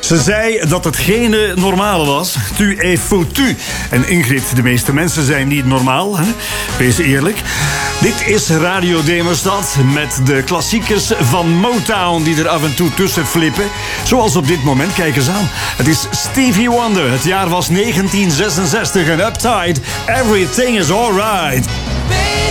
Ze zei dat het geen normale was. Tu es foutu. En Ingrid, de meeste mensen zijn niet normaal. Hè? Wees eerlijk. Dit is Radio Demerstad met de klassiekers van Motown die er af en toe tussen flippen. Zoals op dit moment, kijk eens aan. Het is Stevie Wonder. Het jaar was 1966 en Uptight. Everything is alright.